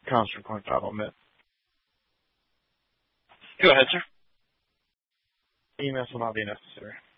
constant point five on that. Go ahead, sir. EMS will not be necessary.